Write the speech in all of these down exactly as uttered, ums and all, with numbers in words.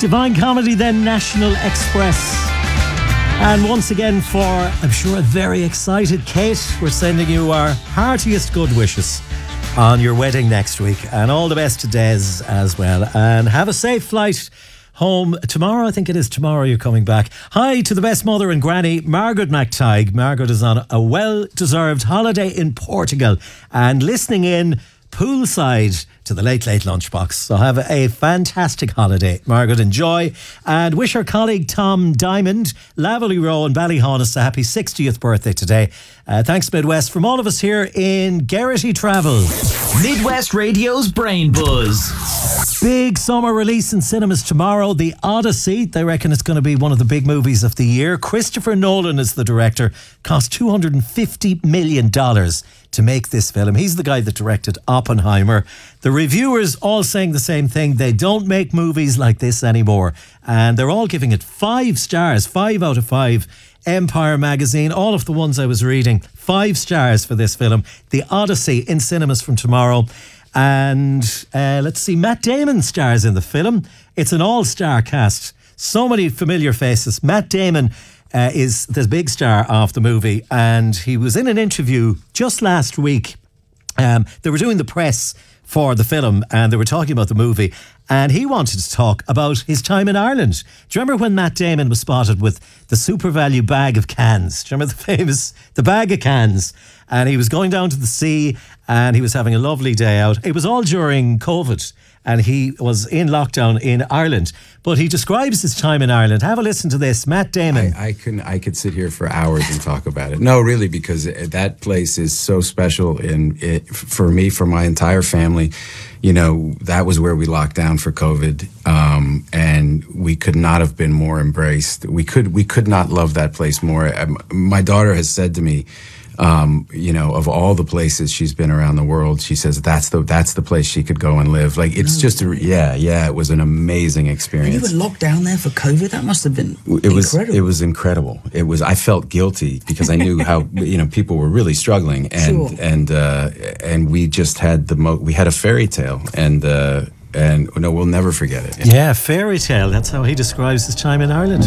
Divine Comedy, then National Express. And once again, for, I'm sure, a very excited Kate, we're sending you our heartiest good wishes on your wedding next week. And all the best to Des as well. And have a safe flight home tomorrow. I think it is tomorrow you're coming back. Hi to the best mother and granny, Margaret McTighe. Margaret is on a well-deserved holiday in Portugal and listening in poolside to the Late Late Lunchbox. So have a fantastic holiday, Margaret. Enjoy, and wish our colleague Tom Diamond, Laverley Row in Ballyhonus, a happy sixtieth birthday today. Uh, thanks, Midwest, from all of us here in Garrity Travel. Midwest Radio's Brain Buzz. Big summer release in cinemas tomorrow, The Odyssey. They reckon it's going to be one of the big movies of the year. Christopher Nolan is the director. Cost two hundred fifty million dollars to make this film. He's the guy that directed Oppenheimer. The reviewers all saying the same thing. They don't make movies like this anymore. And they're all giving it five stars, five out of five. Empire Magazine, all of the ones I was reading, five stars for this film. The Odyssey in cinemas from tomorrow. And uh, let's see, Matt Damon stars in the film. It's an all-star cast. So many familiar faces. Matt Damon uh, is the big star of the movie, and he was in an interview just last week. Um, they were doing the press for the film and they were talking about the movie, and he wanted to talk about his time in Ireland. Do you remember when Matt Damon was spotted with the Super Value bag of cans? Do you remember the famous, the bag of cans? And he was going down to the sea and he was having a lovely day out. It was all during COVID and he was in lockdown in Ireland. But he describes his time in Ireland. Have a listen to this. Matt Damon. I, I, can, I could sit here for hours and talk about it. No, really, because that place is so special in it, for me, for my entire family. You know, that was where we locked down for COVID, um, and we could not have been more embraced. We could we could not love that place more. Um, my daughter has said to me, um, you know, of all the places she's been around the world, she says that's the that's the place she could go and live. Like, it's no. just a, yeah, yeah. It was an amazing experience. And you were locked down there for COVID. That must have been it incredible. was it was incredible. It was. I felt guilty because I knew how you know people were really struggling, and Sure. and uh, and we just had the mo- we had a fairy tale, and uh, and no, we'll never forget it. Yeah, fairy tale. That's how he describes his time in Ireland.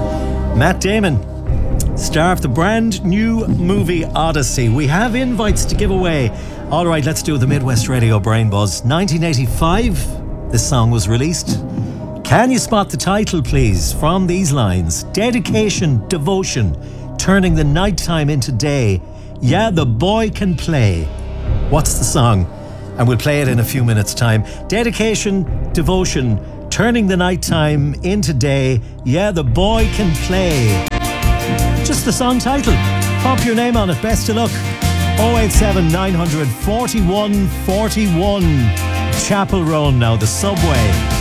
Matt Damon, star of the brand new movie Odyssey. We have invites to give away. All right, let's do the Midwest Radio Brain Buzz. nineteen eighty-five, this song was released. Can you spot the title, please, from these lines? Dedication, devotion, turning the nighttime into day. Yeah, the boy can play. What's the song? And we'll play it in a few minutes' time. Dedication, devotion, turning the nighttime into day. Yeah, the boy can play. Just the song title. Pop your name on it. Best of luck. oh eight seven nine hundred forty-one forty-one. Chapel Roan now, the subway.